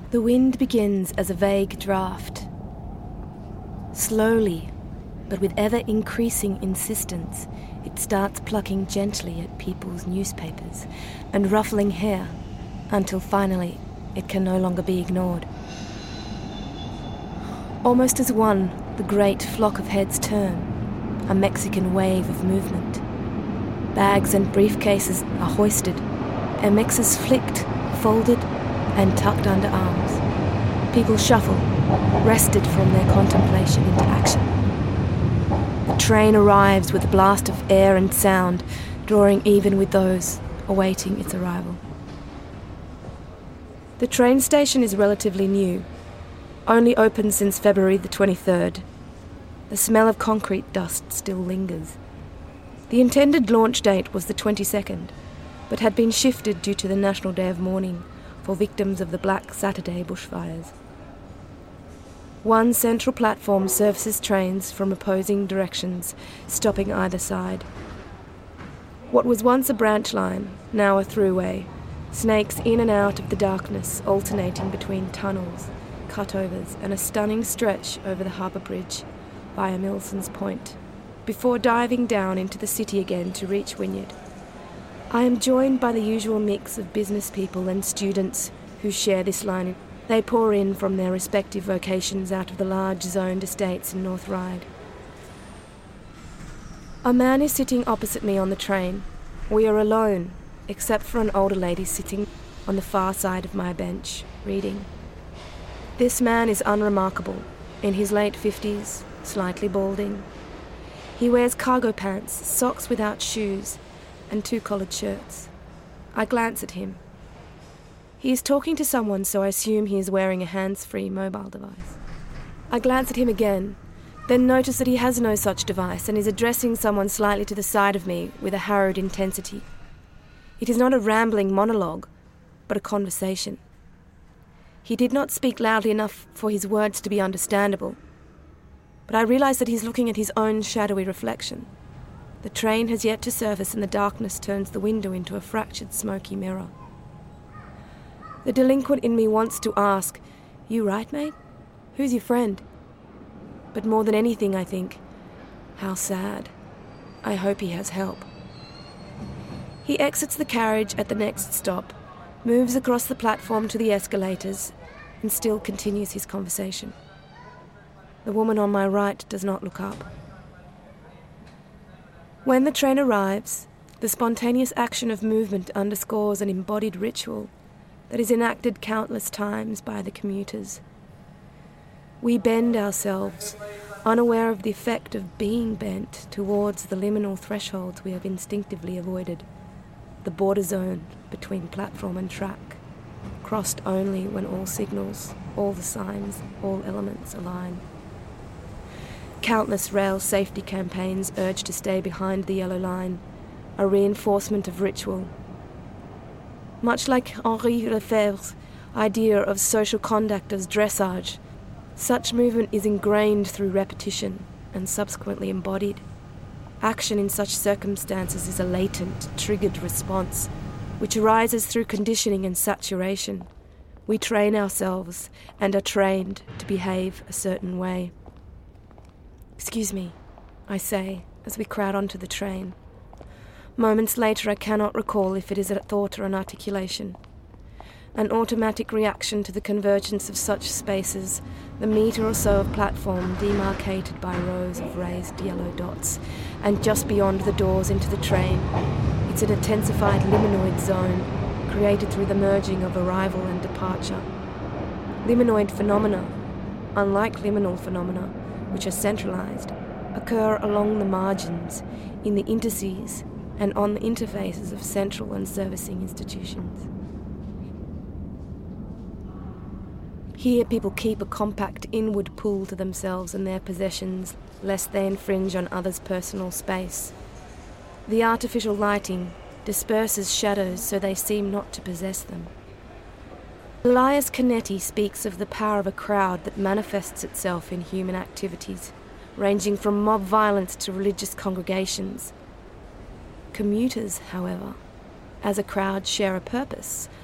The wind begins as a vague draft. Slowly, but with ever-increasing insistence, it starts plucking gently at people's newspapers and ruffling hair, until finally it can no longer be ignored. Almost as one, the great flock of heads turn, a Mexican wave of movement. Bags and briefcases are hoisted, MXs flicked, folded, and tucked under arms. People shuffle, wrested from their contemplation into action. The train arrives with a blast of air and sound, drawing even with those awaiting its arrival. The train station is relatively new, only opened since February the 23rd. The smell of concrete dust still lingers. The intended launch date was the 22nd, but had been shifted due to the National Day of Mourning for victims of the Black Saturday bushfires. One central platform services trains from opposing directions, stopping either side. What was once a branch line, now a throughway, snakes in and out of the darkness, alternating between tunnels, cutovers, and a stunning stretch over the harbour bridge via Milson's Point, before diving down into the city again to reach Wynyard. I am joined by the usual mix of business people and students who share this line. They pour in from their respective vocations out of the large zoned estates in North Ryde. A man is sitting opposite me on the train. We are alone, except for an older lady sitting on the far side of my bench, reading. This man is unremarkable, in his late 50s, slightly balding. He wears cargo pants, socks without shoes, and 2 collared shirts. I glance at him. He is talking to someone, so I assume he is wearing a hands-free mobile device. I glance at him again, then notice that he has no such device and is addressing someone slightly to the side of me with a harrowed intensity. It is not a rambling monologue, but a conversation. He did not speak loudly enough for his words to be understandable, but I realize that he's looking at his own shadowy reflection. The train has yet to surface and the darkness turns the window into a fractured, smoky mirror. The delinquent in me wants to ask, "You right, mate? Who's your friend?" But more than anything, I think, how sad. I hope he has help. He exits the carriage at the next stop, moves across the platform to the escalators, and still continues his conversation. The woman on my right does not look up. When the train arrives, the spontaneous action of movement underscores an embodied ritual that is enacted countless times by the commuters. We bend ourselves, unaware of the effect of being bent towards the liminal thresholds we have instinctively avoided, the border zone between platform and track, crossed only when all signals, all the signs, all elements align. Countless rail safety campaigns urge to stay behind the yellow line, a reinforcement of ritual. Much like Henri Lefebvre's idea of social conduct as dressage, such movement is ingrained through repetition and subsequently embodied. Action in such circumstances is a latent, triggered response, which arises through conditioning and saturation. We train ourselves and are trained to behave a certain way. "Excuse me," I say, as we crowd onto the train. Moments later I cannot recall if it is a thought or an articulation. An automatic reaction to the convergence of such spaces, the metre or so of platform demarcated by rows of raised yellow dots, and just beyond the doors into the train, it's an intensified liminoid zone created through the merging of arrival and departure. Liminoid phenomena, unlike liminal phenomena, which are centralized, occur along the margins, in the interstices, and on the interfaces of central and servicing institutions. Here people keep a compact inward pull to themselves and their possessions, lest they infringe on others' personal space. The artificial lighting disperses shadows so they seem not to possess them. Elias Canetti speaks of the power of a crowd that manifests itself in human activities, ranging from mob violence to religious congregations. Commuters, however, as a crowd share a purpose,